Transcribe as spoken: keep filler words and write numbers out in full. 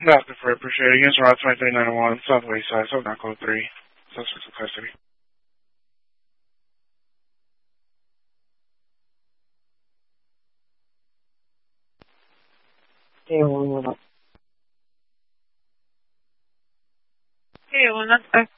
That's for appreciate it. Against Route twenty-three ninety-one, Southwest Side, Southern Code three. Suspects in custody. Hey, one minute. Hey, one minute.